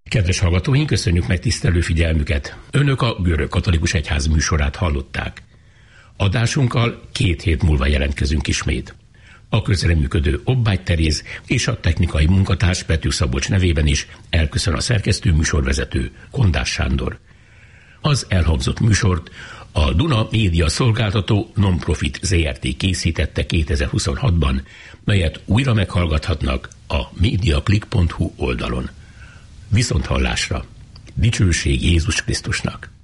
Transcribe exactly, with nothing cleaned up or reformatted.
Kedves hallgatóink, köszönjük megtisztelő figyelmüket! Önök a Görög Katolikus Egyház műsorát hallották. Adásunkkal két hét múlva jelentkezünk ismét. A közreműködő Obbágy Teréz és a technikai munkatárs Pető Szabolcs nevében is elköszön a szerkesztő műsorvezető Kondás Sándor. Az elhangzott műsort a Duna Média Szolgáltató Non-Profit zé er té készítette kétezer-huszonhatban, melyet újra meghallgathatnak a mediaclick pont hu oldalon. Viszonthallásra! Dicsőség Jézus Krisztusnak!